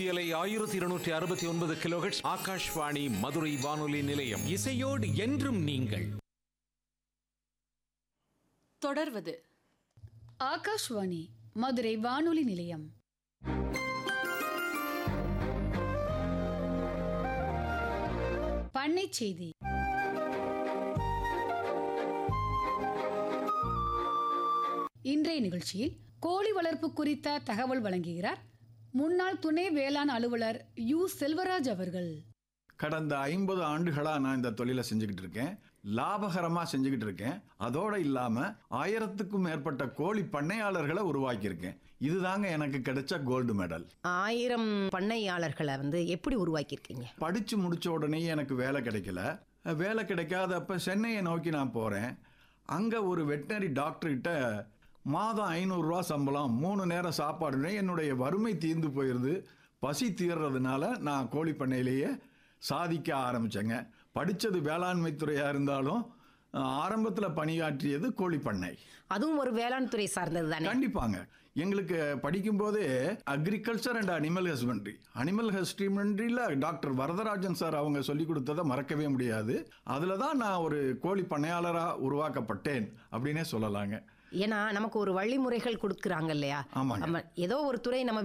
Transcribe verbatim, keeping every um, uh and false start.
மத்தியலை ஆயிரத்தி இருநூற்றி அறுபத்தி ஒன்பது கிலோஹெர்ட்ஸ் ஆகாஷ்வாணி மதுரை வானொலி நிலையம். இசையோடு என்றும் நீங்கள். தொடர்வது ஆகாஷ்வாணி மதுரை வானொலி நிலையம். பண்ணை செய்தி. இன்றைய நிகழ்ச்சியில் கோழி வளர்ப்பு குறித்த தகவல் வழங்குகிறார் முன்னாள் துணை வேளாண் அலுவலர் யு செல்வராஜ் அவர்கள். கடந்த ஐம்பது ஆண்டுகளா நான் இந்த தொழிலை செஞ்சுக்கிட்டு இருக்கேன். லாபகரமா செஞ்சுக்கிட்டு இருக்கேன். அதோட இல்லாம ஆயிரத்துக்கும் மேற்பட்ட கோழி பண்ணையாளர்களை உருவாக்கியிருக்கேன். இதுதாங்க எனக்கு கிடைச்ச கோல்டு மெடல். ஆயிரம் பண்ணையாளர்களை வந்து எப்படி உருவாக்கியிருக்கீங்க? படிச்சு முடிச்ச உடனே எனக்கு வேலை கிடைக்கல. வேலை கிடைக்காதப்ப சென்னையை நோக்கி நான் போறேன். அங்க ஒரு வெட்டினரி டாக்டர்கிட்ட மாதம் ஐநூறுரூவா சம்பளம், மூணு நேரம் சாப்பாடுன்னு என்னுடைய வறுமை தீர்ந்து போயிடுது. பசி தீர்றதுனால நான் கோழி பண்ணையிலேயே சாதிக்க ஆரம்பித்தேங்க. படித்தது வேளாண்மை துறையாக இருந்தாலும் ஆரம்பத்தில் பணியாற்றியது கோழி பண்ணை. அதுவும் ஒரு வேளாண் துறை சார்ந்தது தானே? கண்டிப்பாங்க. எங்களுக்கு படிக்கும்போதே agriculture and animal husbandry animal ஹஸ்பண்ட்ரியில் doctor Varadarajan sir அவங்க சொல்லி கொடுத்ததை மறக்கவே முடியாது. அதில் தான் நான் ஒரு கோழி பண்ணையாளராக உருவாக்கப்பட்டேன் அப்படின்னே சொல்லலாங்க. ஏன்னா நமக்கு ஒரு வழிமுறைகள் கொடுக்குறாங்க இல்லையா? ஆமாங்க. ஏதோ ஒரு துறை நம்ம